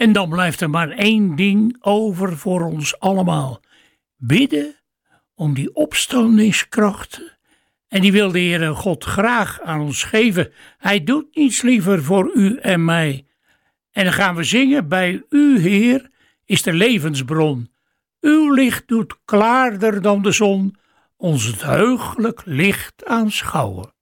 En dan blijft er maar één ding over voor ons allemaal. Bidden om die opstandingskrachten. En die wil de Heere God graag aan ons geven. Hij doet niets liever voor u en mij. En dan gaan we zingen: bij u, Heer, is de levensbron. Uw licht doet klaarder dan de zon ons het heugelijk licht aanschouwen.